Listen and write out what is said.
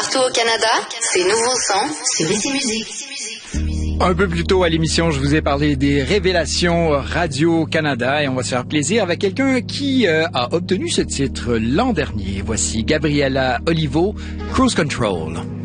Partout au Canada, c'est Nouveau Son sur Ici Musique. Un peu plus tôt à l'émission, je vous ai parlé des révélations Radio-Canada et on va se faire plaisir avec quelqu'un qui a obtenu ce titre l'an dernier. Voici Gabriella Olivo, Cruise Control.